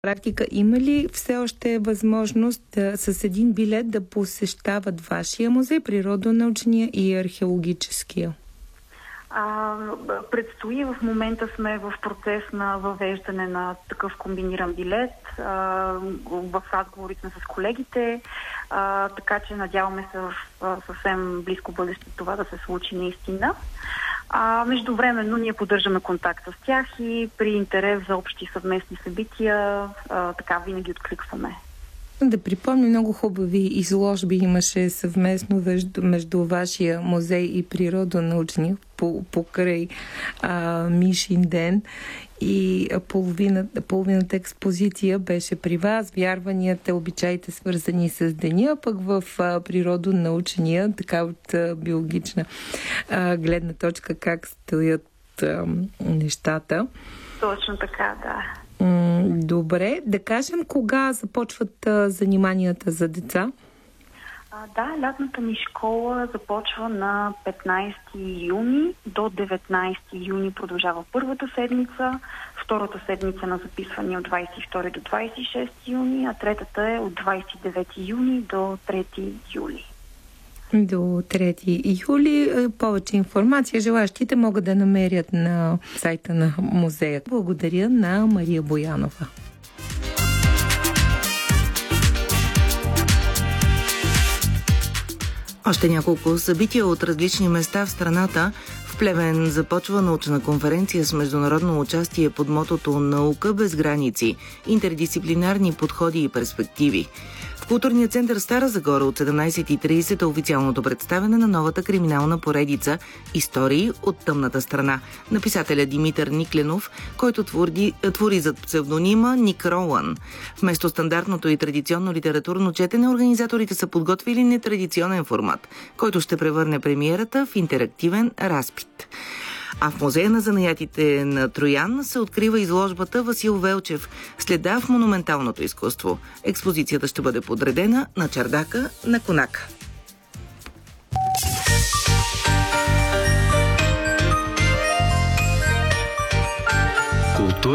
Практика има ли все още възможност с един билет да посещават вашия музей, природонаучния и археологическия? Предстои, в момента сме в процес на въвеждане на такъв комбиниран билет. В разговори сме с колегите, така че надяваме се в съвсем близко бъдеще това да се случи наистина. Междувременно ние поддържаме контакт с тях и при интерес за общи съвместни събития така винаги откликваме. Да припомня, много хубави изложби имаше съвместно между вашия музей и природонаучния покрай Мишин ден, и половината експозиция беше при вас, вярванията, обичаите свързани с деня, пък в природонаучния, така от биологична гледна точка, как стоят нещата. Точно така, да. Добре. Да кажем, кога започват заниманията за деца? Лятната ни школа започва на 15 юни до 19 юни продължава първата седмица, втората седмица на записване от 22 до 26 юни, а третата е от 29 юни до 3 юли. До 3 юли. Повече информация желащите могат да намерят на сайта на музея. Благодаря на Мария Боянова. Още няколко събития от различни места в страната. В Плевен започва научна конференция с международно участие под мотото «Наука без граници. Интердисциплинарни подходи и перспективи». В културния център Стара Загора от 17:30 е официалното представяне на новата криминална поредица «Истории от тъмната страна» на писателя Димитър Никленов, който твори зад псевдонима Ник Ролан. Вместо стандартното и традиционно литературно четене, организаторите са подготвили нетрадиционен формат, който ще превърне премиерата в интерактивен разпит. А в музея на занаятите на Троян се открива изложбата Васил Велчев «Следа в монументалното изкуство». Експозицията ще бъде подредена на чердака на Конака.